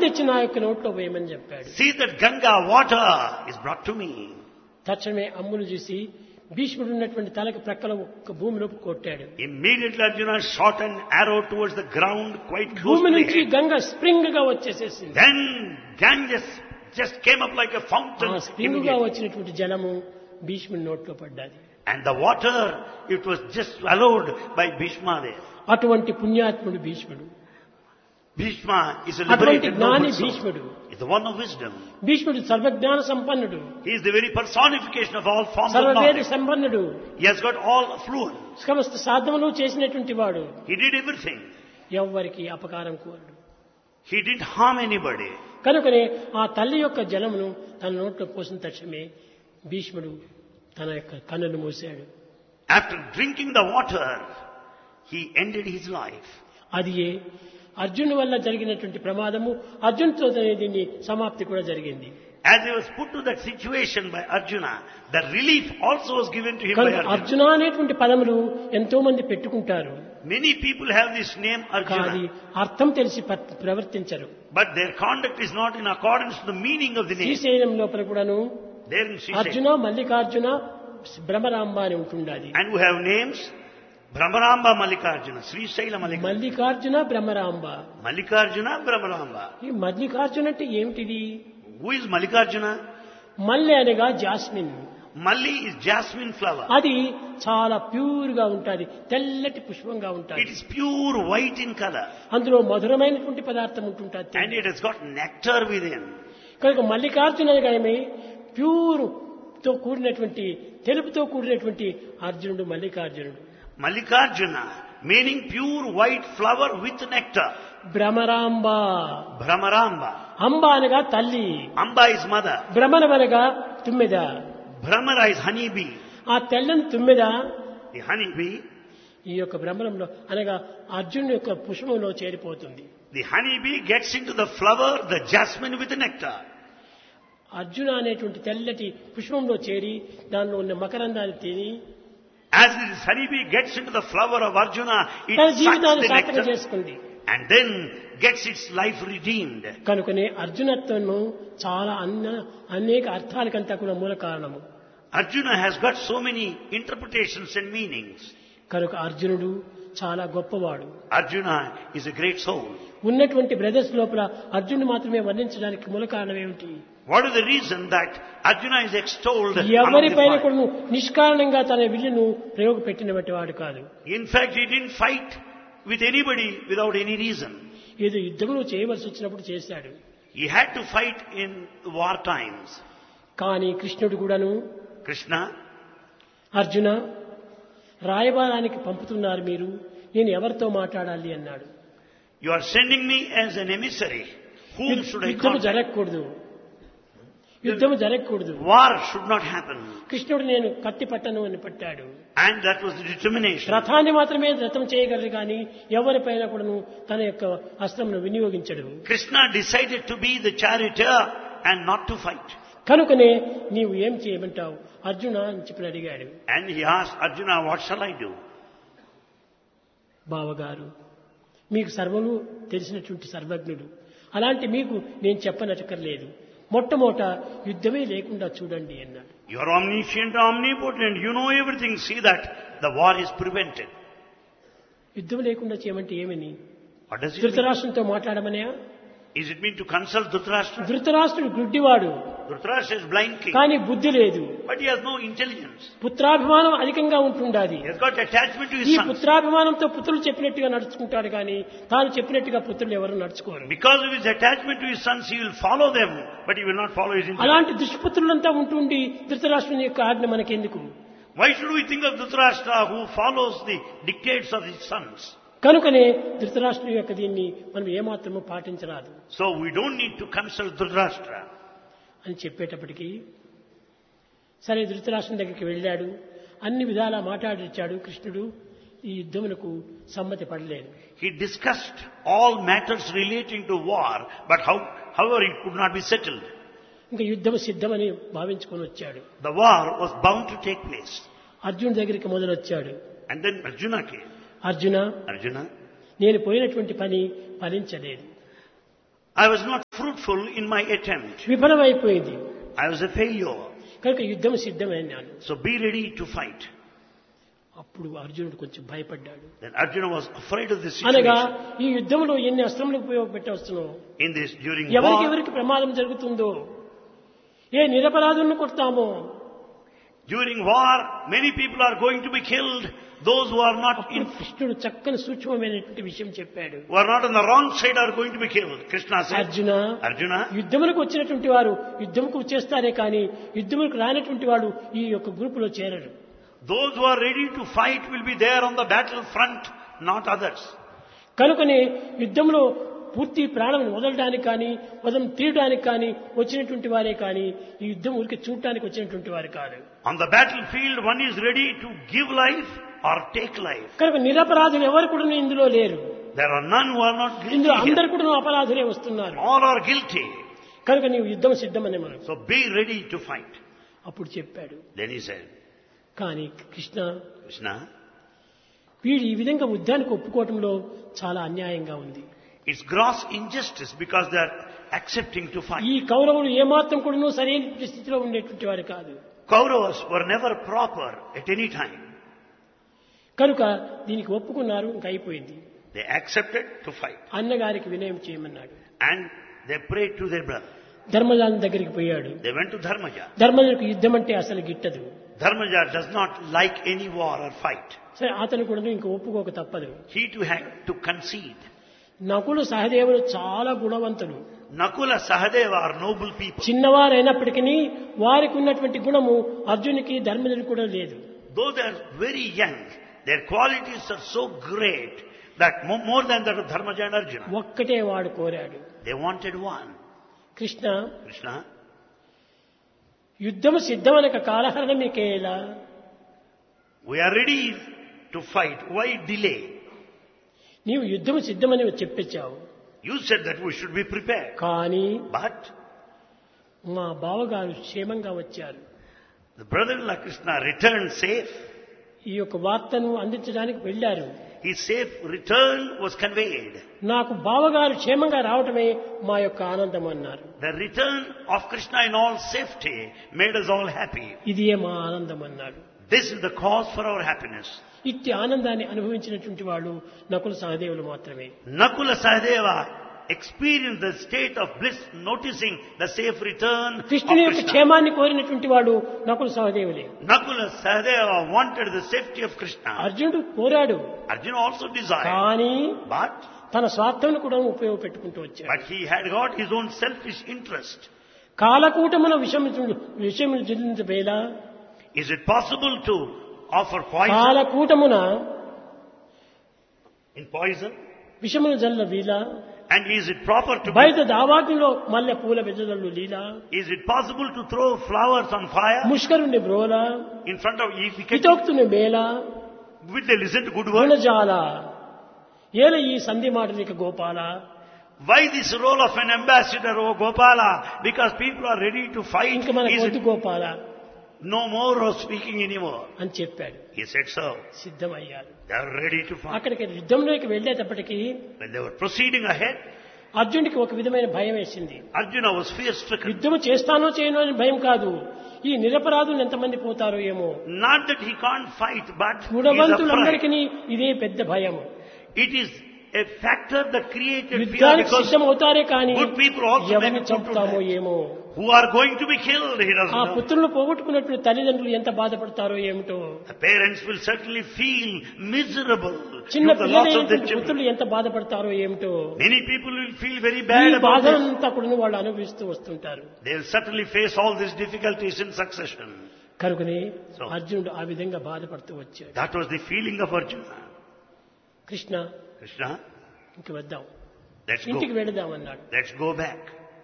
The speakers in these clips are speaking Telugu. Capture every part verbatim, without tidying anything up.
తెచ్చి నా యొక్క నోట్లో వేయమని చెప్పాడు. See that Ganga water is brought to me. తక్షణమే అమ్మును చూసి భీష్ముడు ఉన్నటువంటి తలకి ప్రక్కల ఒక్క భూమిలోకి కొట్టాడు. Immediately Arjuna shot an arrow towards the ground quite close భూమి to the నుంచి head. గంగ స్ప్రింగ్ గా వచ్చేసేసింది. Then Ganges just came up like a fountain. ఆ స్ప్రింగ్ గా immediately. వచ్చినటువంటి జలము భీష్ముడి నోట్లో పడ్డది. And the water, it was just swallowed by Bhishma there. అటువంటి పుణ్యాత్ముడు భీష్ముడు. Bhishma is a అటువంటి liberated జ్ఞాని noble soul. భీష్ముడు. He's the one of wisdom. భీష్ముడు సర్వజ్ఞాన సంపన్నుడు, He is the very personification of all forms of సర్వవేద knowledge. సంపన్నుడు, He has got all affluence. సమస్త సాధనలు చేసినటువంటి వాడు. He did everything. ఎవ్వరికి అపకారం కోరడు. He didn't harm anybody. కనుకనే ఆ తల్లి యొక్క జలమును తన నోట్లో పోసిన తక్షణమే భీష్ముడు తన యొక్క కన్నులు మూసాడు. After drinking the water, he ended his life. అది అర్జును వల్ల జరిగినటువంటి ప్రమాదము, అర్జున్తో దీన్ని సమాప్తి కూడా జరిగింది. As he was put to that situation by Arjuna, the relief also was given to him by కనుక Arjuna. అర్జున అనేటువంటి పదములు ఎంతో మంది పెట్టుకుంటారు. Many people have this name కానీ Arjuna, అర్థం తెలిసి ప్ర- ప్రవర్తించరు. but their conduct is not in accordance to the meaning of the name. Srisailam లోపల కూడాను There in Sri Arjuna, Mallikarjuna, Bhramaramba అని ఉంటుండాలి. And we have names Brahmaramba Mallikarjuna, Sri Shaila Mallikarjuna, Mallikarjuna, Bhramaramba. Mallikarjuna Brahmaramba. ఈ మల్లికార్జున అంటే ఏమిటిది? Who is Mallikarjuna? మల్లె అనగా jasmine. Malli is jasmine flower. అది చాలా ప్యూర్ గా ఉంటుంది, తెల్లటి పుష్పంగా It ఉంటుంది. is pure white in color అందులో మధురమైనటువంటి పదార్థం ఉంటుంటుంది. and it has got nectar within. కనుక మల్లికార్జున అనగానే ప్యూర్ తో కూడినటువంటి, తెలుపుతో కూడినటువంటి అర్జునుడు మల్లికార్జునుడు. Mallikarjuna meaning pure white flower with nectar. Bhramaramba, Brahmaramba. అంబ అనగా తల్లి, Amba is mother. భ్రమరమనగా తుమ్మెద. Brahmara is honeybee. ఆ తెల్లని తుమ్మెద The honeybee, ఈ యొక్క భ్రమరంలో అనగా అర్జునుడి యొక్క పుష్పంలో చేరిపోతుంది. the honeybee gets into the flower, the jasmine with the nectar. Arjuna అనేటువంటి తెల్లటి పుష్పంలో చేరి దానిలో ఉన్న మకరందాన్ని తిని As this honeybee gets into the flower of Arjuna, it తన sucks జీవితాన్ని the సార్థకం nectar చేసుకుంది. and then gets its life redeemed. కనుకనే అర్జునత్వము చాలా అన్న అనేక అర్థాలకంతా కూడా మూల కారణము. Arjuna has got so many interpretations and meanings. కనుక అర్జునుడు చాలా గొప్పవాడు. Arjuna is a great soul. ఉన్నటువంటి బ్రదర్స్ లోపల అర్జునుడు మాత్రమే వర్ణించడానికి మూల కారణం ఏమిటి? What is the reason that Arjuna is extolled among the ఎవరిపైన five? కూడా నిష్కారణంగా తన విల్లును ప్రయోగపెట్టినటువంటి వాడు కాదు. In fact, he didn't fight with anybody without any reason. ఏదో యుద్ధంలో చేయవలసి వచ్చినప్పుడు చేశాడు. He had to fight in war times. కానీ కృష్ణుడు కూడాను Krishna, అర్జున, రాయబారానికి పంపుతున్నారు మీరు, నేను ఎవరితో మాట్లాడాలి అన్నాడు. you are sending me as an emissary. Whom should I యుద్ధము contact? జరగకూడదు, యుద్ధము జరగకూడదు. War should not happen. కృష్ణుడు నేను కత్తి పట్టను అని పట్టాడు. And that was the determination. రథాన్ని మాత్రమే రథం చేయగలరు కానీ ఎవరిపైన కూడాను తన యొక్క అస్త్రమును వినియోగించడు. Krishna decided to be the charioteer and not to fight. కనుకనే నీవు ఏం చేయమంటావు అర్జున అని చెప్పి అడిగాడు. And he asked Arjuna, what shall I do? బావగారు, మీకు సర్వము తెలిసినటువంటి సర్వజ్ఞుడు, అలాంటి మీకు నేను చెప్పనక్కర్లేదు, మొట్టమొదట యుద్ధమే లేకుండా చూడండి అన్నాడు. You are omniscient, omnipotent. You know everything. See that the war is prevented. యుద్ధం లేకుండా చేయమంటే ఏమని? What does it mean? ధృతరాష్ట్రంతో మాట్లాడమనే? Is it mean to consult Dhritarashtra? ధృతరాష్ట్రుడు గుడ్డివాడు, Dhritarashtra is blind king, కానీ బుద్ధి లేదు. but he has no intelligence. పుత్రాభిమానం అధికంగా ఉంటుండాది. He has got attachment to his ఈ sons. పుత్రాభిమానంతో పుత్రులు చెప్పినట్టుగా నడుచుకుంటాడు కానీ తాను చెప్పినట్టుగా పుత్రులు ఎవరు నడుచుకోరు. Because of his attachment to his sons, he will follow them, but he will not follow his intelligence. అలాంటి దుష్పుత్రులంతా ఉంటుండి ధృతరాష్ట్రుని యొక్క ఆజ్ఞ మనకెందుకు? Why should we think of Dhritarashtra who follows the dictates of his sons? కనుకనే ధృతరాష్ట్రుని యొక్క దీన్ని మనం ఏమాత్రము పాటించరాదు So we don't need to consult Dhritarashtra. అని చెప్పేటప్పటికీ సరే ధృతరాష్ట్రం దగ్గరికి వెళ్ళాడు. అన్ని విధాలా మాట్లాడిచ్చాడు. కృష్ణుడు ఈ యుద్ధమునకు సమ్మతి పడలేదు. He discussed all matters relating to war, but how, however it could not be settled. ఇంకా యుద్ధము సిద్ధమని భావించుకొని వచ్చాడు. The war was bound to take place. అర్జునుడి దగ్గరికి మొదలొచ్చాడు. And then Arjuna came. Arjuna, Arjuna, నేను పోయినటువంటి పని ఫలించలేదు. I was not fruitful in my attempt. విఫలమైపోయింది. I was a failure. కనుక యుద్ధం సిద్ధమైనాను. So be ready to fight. అప్పుడు అర్జునుడు కొంచెం భయపడ్డాడు. Then Arjuna was afraid of this అనగా situation. ఈ యుద్ధంలో ఎన్ని అస్త్రములు ఉపయోగపెట్టవచ్చునో, In this, during ఎవరికి war, ఎవరికి ప్రమాదం జరుగుతుందో, ఏ నిరపరాధులను కొడతామో, during war, many people are going to be killed. Those who are not in, అప్పుడు కృష్ణుడు చక్కని సూక్ష్మమైనటువంటి విషయం చెప్పాడు. who are not on the wrong side are going to be killed. Krishna said, Arjuna, Arjuna, యుద్ధములకు వచ్చినటువంటి వారు యుద్ధముకు చేస్తారే కానీ యుద్ధములకు రానటువంటి వాడు ఈ యొక్క గ్రూపులో చేరడు. those who are ready to fight will be there on the battle front, not others. కనుకనే యుద్ధంలో పూర్తి ప్రాణం వదలడానికి కానీ వదలం తీయడానికి కానీ వచ్చినటువంటి వారే కానీ ఈ యుద్ధం ఊరికి చూడటానికి వచ్చినటువంటి వారు కాదు. On the battlefield, one is ready to give life or take life. కనుక నిరపరాధులు ఎవరు కూడా ఇందులో లేరు. There are none who are not guilty ఇందులో here. అందరు కూడా అపరాధులే వస్తున్నారు. All are guilty. కనుక నీవు యుద్ధం సిద్ధమని మనం So be ready to fight. అప్పుడు చెప్పాడు. Then he said, కానీ కృష్ణ, Krishna, వీడు ఈ విధంగా యుద్ధానికి ఒప్పుకోవటంలో చాలా అన్యాయంగా ఉంది. it's gross injustice because they are accepting to fight. ఈ కౌరవులు ఏమాత్రం కూడా సరైన స్థితిలో ఉండేటువంటి వారు కాదు. Kauravas were never proper at any time. కనుక దీనికి ఒప్పుకున్నారు, ఇంకా అయిపోయింది. They accepted to fight. అన్నగారికి వినయం చేయమన్నాడు. And they prayed to their brother. ధర్మజాని దగ్గరికి పోయాడు. They went to Dharmaja. ధర్మజుడికి యుద్ధం అంటే అసలు గిట్టదు. Dharmaja does not like any war or fight. సరే, అతను కూడా ఇంకా ఒప్పుకోక తప్పదు. He too had to concede. Nakula సహదేవులు చాలా గుణవంతులు. Nakula, Sahadeva are noble people. చిన్నవారైనప్పటికీ వారికి ఉన్నటువంటి గుణము అర్జునికి ధర్మజుడికి కూడా లేదు. Though they are very young, their qualities are so great that mo- more than that of Dharmaja and Arjuna. ఒక్కటే వాడు కోరాడు. They wanted one. Krishna, Krishna, యుద్ధము సిద్ధమనక కాలహరణ మీకేలా? we are ready to fight. Why delay? నీవు యుద్ధము సిద్ధమని చెప్పిచ్చావు. You said that we should be prepared. కానీ But మా బావగారు క్షేమంగా వచ్చారు. the brother-in-law Krishna returned safe. ఈ యొక్క వార్తను అందించడానికి వెళ్ళారు. His safe return was conveyed. నాకు బావగారు క్షేమంగా రావటమే మా యొక్క ఆనందం అన్నారు. The return of Krishna in all safety made us all happy. ఇదే మా ఆనందం అన్నాడు. This is the cause for our happiness. ఇట్టి ఆనందాన్ని అనుభవించినటువంటి వాళ్ళు నకుల సహదేవులు మాత్రమే. Nakula Sahadeva experienced the state of bliss noticing the safe return of కృష్ణుని యొక్క Krishna. క్షేమాన్ని కోరినటువంటి వాడు Nakula సహదేవులే. Nakula Sahadeva wanted the safety of Krishna. అర్జునుడు కోరాడు, Arjuna also desired. కానీ But, తన స్వార్థం కూడా ఉపయోగపెట్టుకుంటూ వచ్చాడు. but he had got his own selfish interest. కాలకూటమున విషము విషయములు జిల్లించబేలా? Is it possible to offer poison కాలకూటమున in poison? విషములు జల్ల వీలా? And is it proper to బయట దావాగ్నిలో మల్లె పూల వెజదల్లు లీలా? is it possible to throw flowers on fire ముష్కరుని బ్రోలా? in front of if we can, హితోక్తుని మేలా? will they listen to good words? గుణజాల ఏల ఈ సంధి మాటలిక Gopala? Why this role of an ambassador, O Gopala? Because people are ready to fight. ఇంక మన Is గొద్దు it Gopala no more of speaking anymore? అని చెప్పాడు. He said so. సిద్ధమయ్యారు. They are ready to fight. అక్కడికి యుద్ధంలోకి వెళ్ళేటప్పటికీ When they were proceeding ahead, అర్జునుడికి ఒక విధమైన భయం వేసింది. Arjuna was fear-stricken. యుద్ధము చేస్తానో చేయనో అని భయం కాదు, ఈ నిరపరాధులు ఎంతమంది పోతారో ఏమో. Not that he can't fight, but he is afraid. గుణవంతులందరికీ ఇదే పెద్ద భయం. It is a factor that created fear యుద్ధానికి because సిద్ధం అవుతారే కానీ good people also may ఎవరిని be put to చంపుతామో death. ఏమో. Who are going to be killed, he doesn't ఆ know. పుత్రులను పోగొట్టుకున్నటువంటి తల్లిదండ్రులు ఎంత బాధపడతారో ఏమిటో. The parents will certainly feel miserable చిన్న due to the loss of their పిల్లలైనటువంటి children. పుత్రులు ఎంత బాధపడతారో ఏమిటో. Many people will feel very ఈ bad about this. బాధలంతా కూడా వాళ్ళు అనుభవిస్తూ వస్తుంటారు. They will certainly face all these difficulties in succession. కనుకనే So- అర్జునుడు ఆ విధంగా బాధపడుతూ వచ్చాడు. That was the feeling of Arjuna. Krishna, Krishna, ఇంక వద్దాం, let's ఇంటికి go. వెళదామన్నాడు. Let's go back.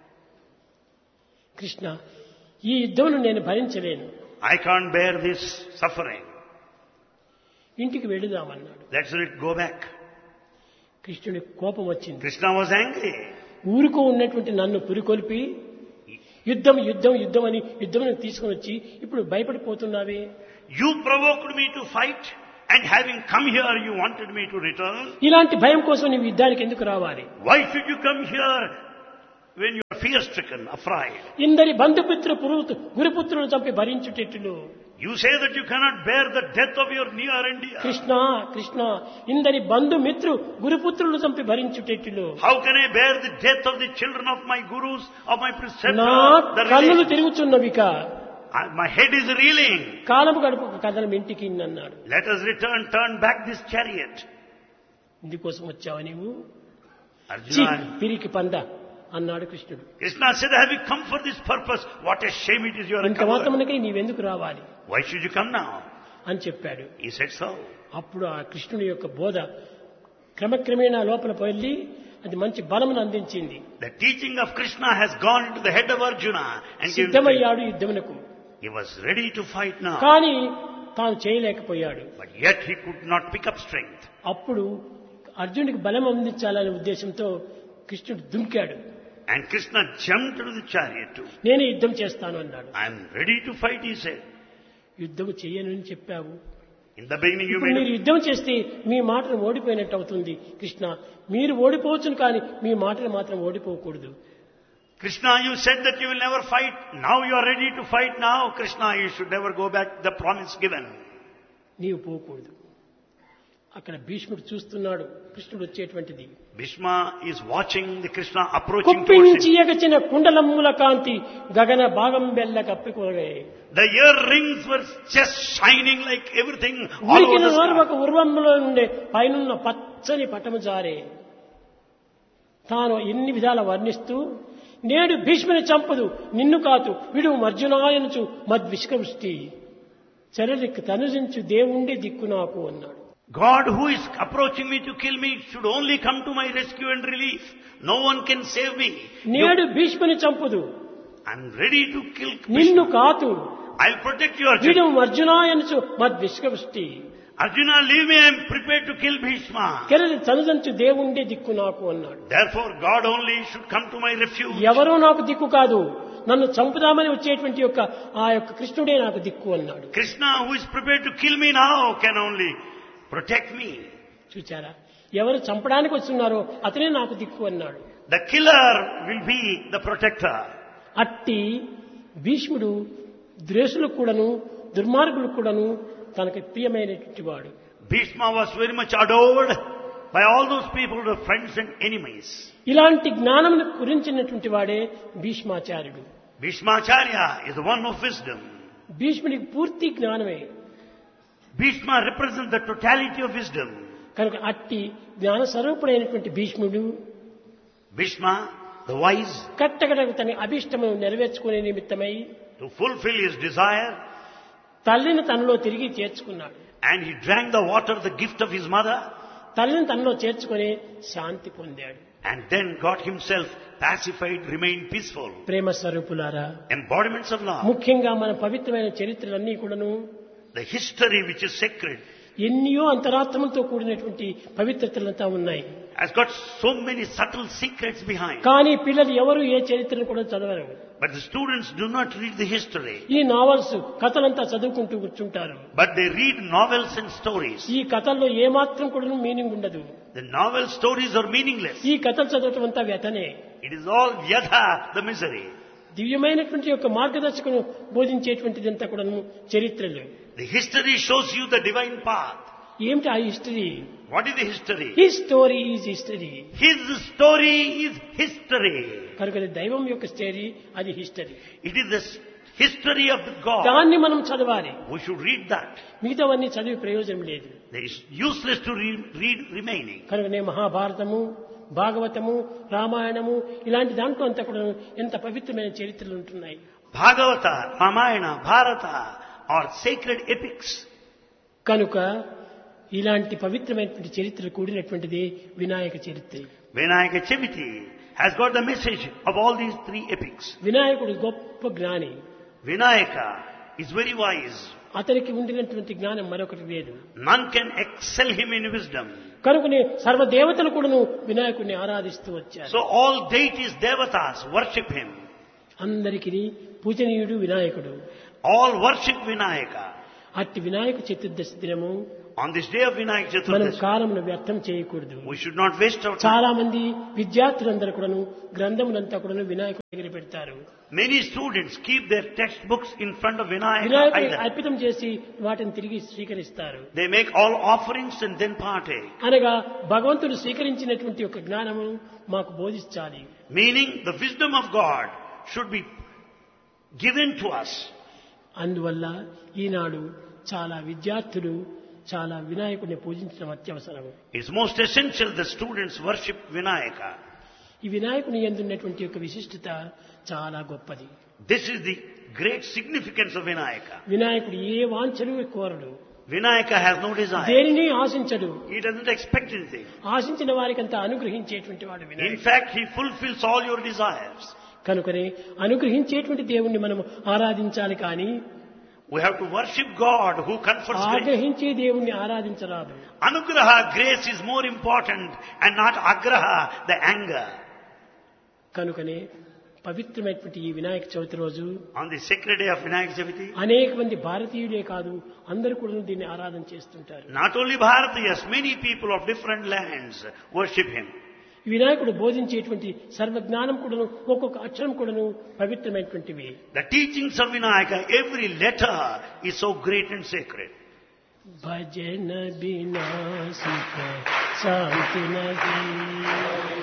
Krishna, ఈ యుద్ధమును నేను భరించలేను, I can't bear this suffering. ఇంటికి వెళదామన్నాడు. Let's let go back. కృష్ణుడికి కోపం వచ్చింది. Krishna was angry. ఊరుకో ఉన్నటువంటి నన్ను పురికొల్పి యుద్ధం యుద్ధం యుద్ధం అని యుద్ధం తీసుకుని వచ్చి ఇప్పుడు భయపడిపోతున్నావే. You provoked me to fight, and having come here, you wanted me to return. ఇలాంటి భయం కోసం నీవు యుద్ధానికి ఎందుకు రావాలి? Why should you come here when you are fear-stricken, afraid. ఇందరి బంధుపుత్ర పురుతు గురుపుత్రులను చంపి భరించుటెట్లు. You say that you cannot bear the death of your near and dear. Krishna Krishna ఇందరి బంధుమిత్రు గురుపుత్రులను చంపి భరించుటెట్లు. How can I bear the death of the children of my gurus, of my preceptors? నా the కన్నులు relations? తిరుగుచున్నవిక. Uh, My head is reeling. కాలము గడుపు కథనం ఇంటికి అన్నాడు. Let us return, turn back this chariot. ఇందుకోసం వచ్చావా నీవు? ఛీ, Arjuna, పిరికి పంద అన్నాడు కృష్ణుడు. Krishna said, have you come for this purpose? What a shame it is you are a ఇంత coward. మాత్రమునకై నీవెందుకు రావాలి Why should you come now? అని చెప్పాడు. He said so. అప్పుడు ఆ కృష్ణుని యొక్క బోధ క్రమక్రమేణా లోపల పోయి అది మంచి బలమును అందించింది. The teaching of Krishna has gone into the head of Arjuna and given strength. సిద్ధమయ్యాడు యుద్ధమునకు. He was ready to fight now. కానీ తాను చేయలేకపోయాడు. But yet he could not pick up strength. అప్పుడు అర్జునుడికి బలం అందించాలనే ఉద్దేశంతో కృష్ణుడు దుంకాడు. And Krishna jumped into the chariot too. నేను యుద్ధం చేస్తాను అన్నాడు. I am ready to fight, he said. యుద్ధం చేయనని చెప్పావు. In the beginning you ఇప్పుడు made మీరు a... యుద్ధం చేస్తే మీ మాటలు ఓడిపోయినట్టు అవుతుంది కృష్ణ. మీరు ఓడిపోవచ్చును కానీ మీ మాటలు మాత్రం ఓడిపోకూడదు. Krishna, you said that you will never fight. Now you are ready to fight now. Krishna, you should never go back to the promise given. నీవు పోకూడదు. అక్కడ భీష్ముడు చూస్తున్నాడు కృష్ణుడు వచ్చేటువంటిది. Bhishma is watching the Krishna approaching కుప్పించి towards him. ఎగచిన కుండలమ్ముల కాంతి గగన భాగం బెల్ల కప్పికొనగే. The earrings were just shining like everything all over ఉరికిన the నోరు sky. ఒక ఉర్వములో నుండే పైనున్న పచ్చని పటము జారే. తాను ఎన్ని విధాల వర్ణిస్తూ నేడు భీష్ముని చంపదు నిన్ను కాదు విడు అర్జునాయనుచు మద్విష్కృష్టి చరలికి తనుజించు దేవుండి దిక్కు నాకు అన్నాడు. God who is approaching me to kill me should only come to my rescue and relief. No one can save me. నేడు భీష్ముని చంపదు I'm ready to kill నిన్ను Bhishma. కాదు I'll protect you, విడు Arjuna. అర్జునాయనుచు మద్విష్కృష్టి Arjuna, leave me. I'm prepared to kill Bhishma. కెరలి తనుజంచు దేవుండి దిక్కు నాకు అన్నాడు. Therefore, God only should come to my refuge. ఎవరో నాకు దిక్కు కాదు నన్ను చంపుదామని వచ్చేటువంటి యొక్క ఆ యొక్క కృష్ణుడే నాకు దిక్కు అన్నాడు. Krishna, who is prepared to kill me now, can only protect me. చూచారా ఎవరు చంపడానికి వస్తున్నారో అతనే నాకు దిక్కు అన్నాడు. The killer will be the protector. అట్టి భీష్ముడు ద్వేషులకు కూడాను దుర్మార్గులకు కూడాను తనకు ప్రియమైనటువంటి వాడు. Bhishma was very much adored by all those people who are friends and enemies. ఇలాంటి జ్ఞానం గురించినటువంటి వాడే భీష్మాచార్యుడు. Bhishmacharya is the one of wisdom. భీష్ముడికి పూర్తి జ్ఞానమే. Bhishma represents the totality of wisdom. కనుక అట్టి జ్ఞాన స్వరూపుడైనటువంటి భీష్ముడు Bhishma, the wise, కట్టకడకు తన అభిష్టమును నెరవేర్చుకునే నిమిత్తమై to fulfill his desire, తల్లిని తనలో తిరిగి చేర్చుకున్నాడు. and he drank the water, the gift of his mother, తల్లిని తనలో చేర్చుకుని శాంతి పొందాడు. and then got himself pacified, remained peaceful. ప్రేమ స్వరూపులారా, Embodiments of love. ముఖ్యంగా మన పవిత్రమైన చరిత్రలన్నీ కూడాను The history which is sacred ఎన్నో అంతరాత్మలతో కూడినటువంటి పవిత్రతలంతా ఉన్నాయి. has got so many subtle secrets behind. కానీ పిల్లలు ఎవరు ఏ చరిత్రను కూడా చదవరు. But the students do not read the history. ఈ నావల్స్ కథలంతా చదువుకుంటూ కూర్చుంటారు. But they read novels and stories. ఈ కథల్లో ఏమాత్రం కూడా మీనింగ్ ఉండదు. The novel stories are meaningless. ఈ కథలు చదవటం అంతా వ్యతనే. It is all yatha, the misery. దివ్యమైనటువంటి యొక్క మార్గదర్శకును బోధించేటువంటిదంతా కూడా చరిత్రలు. The history shows you the divine path. ఏమిటి ఆ history? What is the history? His story is history. His story is history. కనుక దైవం యొక్క స్టోరీ అది history. It is the history of the God. దాన్ని మనం చదవాలి. We should read that. మిగతావన్నీ చదివి ప్రయోజనం లేదు. It is useless to read, read remaining. కనుక నేను మహాభారతము, భాగవతము, రామాయణము ఇలాంటి దాంట్లో అంతా కూడా ఎంత పవిత్రమైన చరిత్రలు ఉంటున్నాయి. Bhagavata, Ramayana, Bharata are sacred epics. కనుక ఇలాంటి పవిత్రమైనటువంటి చరిత్ర కూడినటువంటిది వినాయక చరిత్ర. Vinayaka Chaviti has got the message of all these three epics. వినాయకుడు గొప్ప జ్ఞాని. Vinayaka is very wise. అతనికి ఉండినటువంటి జ్ఞానం మరొకటి లేదు. None can excel him in wisdom. కనుకనే సర్వదేవతలు కూడాను వినాయకుడిని ఆరాధిస్తూ వచ్చారు. So all deities, devatas worship him. అందరికీ పూజనీయుడు వినాయకుడు. All worship Vinayaka. అట్టి వినాయక చతుర్దశి దినము On this day of Vinayak మనం Chaturdashi, కాలమును వ్యర్థం చేయకూడదు. we should not waste our time. చాలా మంది విద్యార్థులందరూ కూడాను గ్రంథములంతా కూడాను వినాయకుడి దగ్గర పెడతారు. Many students keep their textbooks in front of Vinayaka వినాయకుడిని idol. అర్పితం చేసి వాటిని తిరిగి స్వీకరిస్తారు. They make all offerings and then partake. అనగా భగవంతుడు స్వీకరించినటువంటి ఒక జ్ఞానము మాకు బోధించాలి. Meaning the wisdom of God should be given to us. అందువల్ల ఈనాడు చాలా విద్యార్థులు చాలా వినాయకుడిని పూజించడం అత్యవసరం. It's most essential that students worship Vinayaka. ఈ వినాయకుని యందున్నటువంటి యొక్క విశిష్టత చాలా గొప్పది. This is the great significance of Vinayaka. వినాయకుడు ఏ వాంఛలు కోరడు. Vinayaka has no desire. దేనిని ఆశించడు. He doesn't expect anything. ఆశించిన వారికి అంతా అనుగ్రహించేటువంటి వాడు In వినాయకుడు. fact, he fulfills all your desires. కనుకనే అనుగ్రహించేటువంటి దేవుణ్ణి మనం ఆరాధించాలి కానీ We have to worship God who confers grace. ఆగ్రహించే దేవుణ్ణి ఆరాధించరాదు. Anugraha, grace is more important and not agraha, the anger. కనుకనే పవిత్రమైనటువంటి ఈ వినాయక చవితి రోజు On the sacred day of Vinayak Chaviti, అనేక మంది భారతీయులే కాదు అందరూ కూడా దీన్ని ఆరాధన చేస్తుంటారు. not only Bharatiyas, many people of different lands worship him. ఈ వినాయకుడు బోధించేటువంటి సర్వజ్ఞానం కూడాను ఒక్కొక్క అక్షరం కూడాను పవిత్రమైనటువంటివి. The teachings of Vinayaka, every letter is so great and sacred. భజన బినా సుఖ శాంతి నహీ